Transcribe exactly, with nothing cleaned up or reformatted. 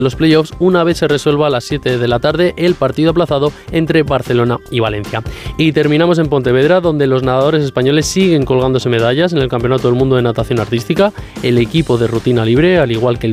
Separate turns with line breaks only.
los playoffs una vez se resuelva a las siete de la tarde el partido aplazado entre Barcelona y Valencia. Y terminamos en Pontevedra, donde los nadadores españoles siguen colgándose medallas en el Campeonato del Mundo de Natación Artística. El equipo de rutina libre, al igual que el